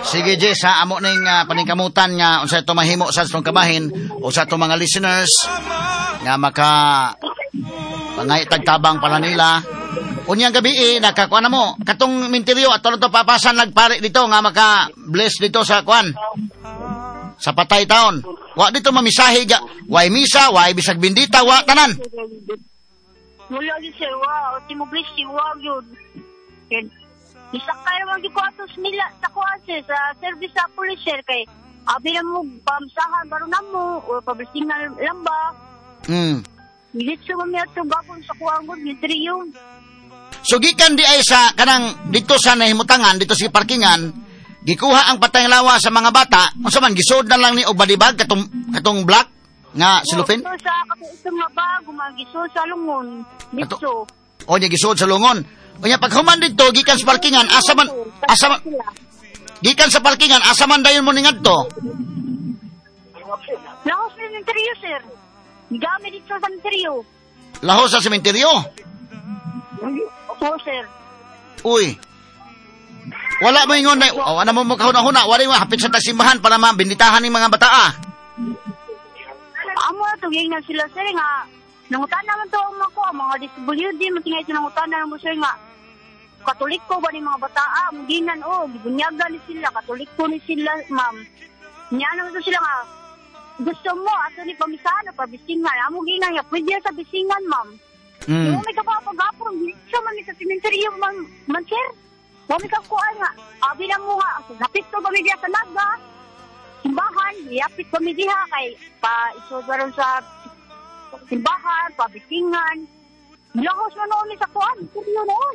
Sige, Jess, ha, amo ning paningkamutan nga unsa ito mahimo sa itong kabahin o sa itong mga listeners nga maka pangay tagtabang pala nila. Unyang gabi nakakuha na mo katong minteryo at to papasan nagpare dito nga maka-bless dito sa kuan sa patay taon. Wa dito mamisahe ga, way misa, way bisag bindita, wa tanan. Wala yun sir, wow. Timo bless si wow yun. Isakay naman yung kwatos nila sa kuwan sir, sa service sa police sir, kay abi na mo, pamsahan, baro na mo, o pablisingan lang ba? Militso mo niya ito gabon sa kuwan mo, military yun. So, gikan di ay sa, kanang, dito sa nahimutangan, dito sa parkingan, gikuha ang patayang lawa sa mga bata, o man, gisod na lang ni Obadibag, katong black, nga silupin? O, sa katong nga ba, gumagisod sa lungon, dito. O, niya gisod sa lungon. O niya, pag human dito, gikan sa parkingan, asaman, gikan sa parkingan, asaman dayon mo ningad to? Lahos na sementeryo, sir. Gamit dito sa sementeryo. Lahos sa sementeryo? Oo, sir. Uy. Wala mo ingon na, ano mo kahuna-huna, wala mo hapit sa tasimbahan para mabinditahan ng mga bataa. Amo na tuging na sila, sir, nga. Nangutan naman to ang mga DSWD, matingay ito nangutan na mo, sir, nga. Katoliko ba ni mga bataa? Muginan, bunyaga ni sila. Katoliko ni sila, ma'am. Niya naman to sila nga. Gusto mo, ato ni pamisahan o pabisingan. Amo ginan, ya, pwede sa bisingan, ma'am. Yung may kapapag-apong, siya man sa sementeryo, man, sir. Huwag may kakuan nga. Abi lang mo nga. Napit ko pamilya sa naga. Simbahan, yapit pamilya kay pa-isogaron sa simbahan, pabisingan. Lahos na noon sa kuan. Seryo noon.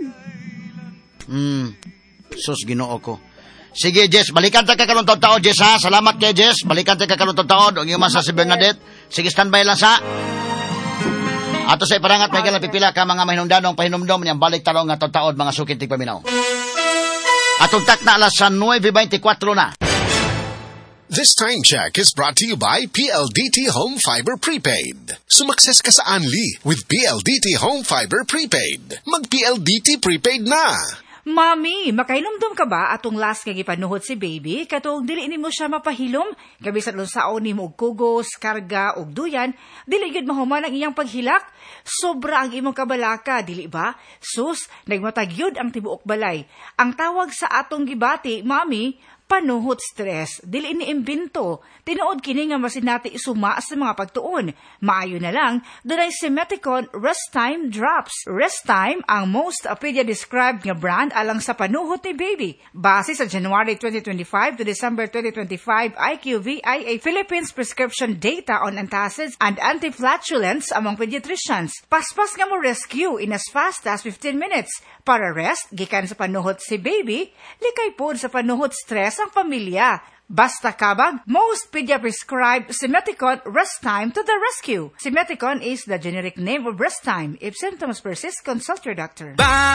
Sus, Ginoo ko. Sige, Jess, balikan tayo kakalong taon, Jess, ha? Salamat kay Jess. Balikan tayo kakalong taon. Ang iyong sa si Bernadette. Sige, standby lang sa... Ato sa iparangat, may galang pipila ka mga mahinumdanong pahinumdom niyang balik talong nga taon, mga sukit tigpaminaw. Atong tak na alas sa 9:24 na. This time check is brought to you by PLDT Home Fiber Prepaid. Sumakses ka sa Anli with PLDT Home Fiber Prepaid. Mag-PLDT Prepaid na! Mami, makahinumdum ka ba atong last nga gipanuhot si baby? Katong dili nimo siya mapahilom? Kabisan lunsaon nimo og kugos, karga og duyan, dili gid mahuman ang iyang paghilak. Sobra ang imong kabalaka, dili ba? Sus, nagmatagyod ang tibuok balay. Ang tawag sa atong gibati, mami, panuhot stress. Dili ini imbento. Tinuod kini nga masinati isuma sa mga pagtuon. Maayo na lang, dunay Simeticon Rest Time Drops. Rest Time ang most pedia-described nga brand alang sa panuhot ni baby. Base sa January 2025 to December 2025 IQVIA Philippines prescription data on antacids and anti-flatulence among pediatricians. Paspas nga mo rescue in as fast as 15 minutes. Para rest, gikan sa panuhot si baby, likay pod sa panuhot stress ang pamilya. Basta kabag, most pedia-prescribed Simeticon Rest Time to the rescue. Simeticon is the generic name of Rest Time. If symptoms persist, consult your doctor.